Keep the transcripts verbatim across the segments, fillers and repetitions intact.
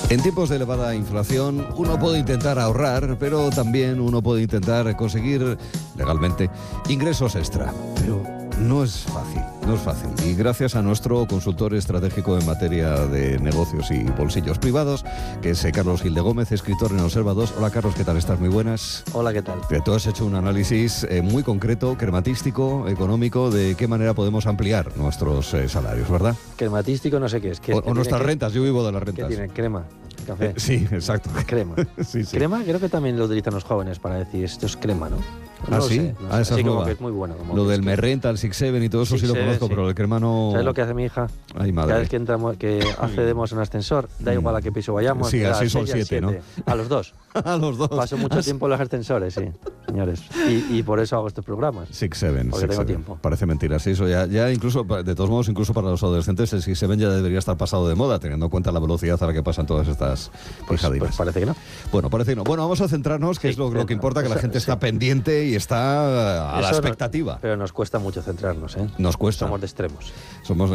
En tiempos de elevada inflación, uno puede intentar ahorrar, pero también uno puede intentar conseguir legalmente ingresos extra. Pero no es fácil, no es fácil. Y gracias a nuestro consultor estratégico en materia de negocios y bolsillos privados, que es Carlos Gil de Gómez, escritor en Observa dos. Hola Carlos, ¿qué tal? ¿Estás? Muy buenas. Hola, ¿qué tal? Tú has hecho un análisis eh, muy concreto, crematístico, económico, de qué manera podemos ampliar nuestros eh, salarios, ¿verdad? Crematístico no sé qué es. ¿Qué es? O, o nuestras que, rentas, yo vivo de las rentas. ¿Qué tiene? Crema, café. Eh, sí, exacto. Crema. sí, sí. Crema creo que también lo utilizan los jóvenes para decir esto es crema, ¿no? No ¿Ah, lo sí? sé, no ah, sé. esa Así es como nueva. que es muy bueno. Como Lo que del es que... Me Renta, el Six Seven y todo eso Six sí lo Seven, conozco, sí. pero el crema no... ¿Sabes lo que hace mi hija? Ay, madre. Cada vez que entramos, que accedemos a un ascensor, da igual a qué piso vayamos. Sí, a así son seis, siete, a ¿no? A los dos. A los dos. Paso mucho tiempo en los ascensores, sí, señores. Y, y por eso hago estos programas. Six Seven. Porque six tengo seven. tiempo. Parece mentira, sí, eso ya, ya incluso, de todos modos, incluso para los adolescentes, el Six Seven ya debería estar pasado de moda, teniendo en cuenta la velocidad a la que pasan todas estas Pues, pijadinas. pues parece que no. Bueno, parece que no. Bueno, vamos a centrarnos, que Sí, es lo, lo que importa, que la eso- gente está sí. pendiente y está a la Eso no- expectativa. pero nos cuesta mucho centrarnos, ¿eh? Nos cuesta. Somos de extremos. Somos,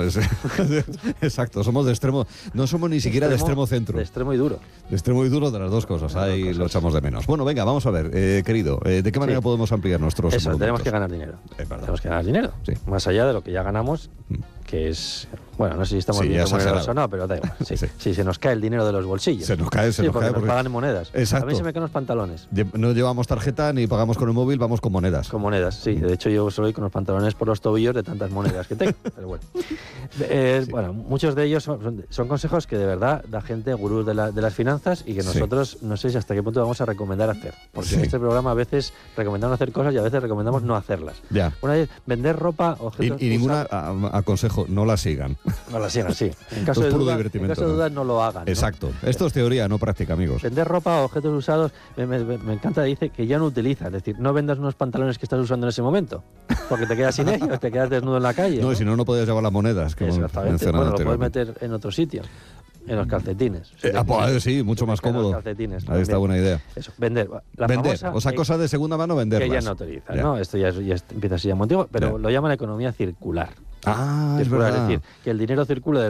exacto, somos de extremo, no somos ni siquiera de extremo centro. De extremo y duro. De extremo y duro, de las dos cosas, De las dos ahí cosas. lo echamos de menos. Bueno, venga, vamos a ver, eh, querido, eh, ¿de qué manera Sí. podemos ampliar nuestros Eso, tenemos monumentos? que ganar dinero. Es verdad. Tenemos que ganar dinero. Sí. Más allá de lo que ya ganamos, que es... Bueno, no sé si estamos Sí, bien ya remunerados exagerado. o no, pero da igual. Sí. Sí. Sí, se nos cae el dinero de los bolsillos. Se nos cae, se sí, nos porque cae. nos porque- pagan en monedas. Exacto. A mí se me caen los pantalones. Lle- No llevamos tarjeta ni pagamos con el móvil, vamos con monedas. Con monedas, sí. De hecho, yo soy con los pantalones por los tobillos de tantas monedas que tengo. Pero bueno. Eh, Sí. Bueno, muchos de ellos son, son consejos que de verdad da gente gurús de, la- de las finanzas y que Sí. nosotros no sé si hasta qué punto vamos a recomendar hacer. Porque Sí. en este programa a veces recomendamos hacer cosas y a veces recomendamos no hacerlas. Ya. Una vez, vender ropa, Y, objetos y ninguna usados- a- aconsejo, no la sigan. No la sigan, sí. En caso, Es de puro duda, en divertimento, caso de ¿no? dudas no lo hagan. ¿no? Exacto. Esto es teoría, no práctica, amigos. Vender ropa o objetos usados, me, me- me encanta, dice que ya no utilizas. Es decir, no vendas unos pantalones que estás usando en ese momento, porque te quedas sin ellos, te quedas desnudo en la calle. No, y si no, no podías llevar las monedas, que hemos Exactamente. mencionado Bueno, lo puedes anteriormente. meter en otro sitio, en los calcetines. Si Eh, te ah, pues, pones- eh, sí, mucho si te más quedan los cómodo. calcetines, Ahí está también. buena idea. Eso, vender. La Vender, famosa o sea, que- cosas de segunda mano, venderlas. que ya no utilizas, Ya. ¿no? Esto ya, es- ya es- empieza a ser ya motivo, pero Ya. lo llaman economía circular. Ah, es Circular, verdad. es decir, que el dinero circule de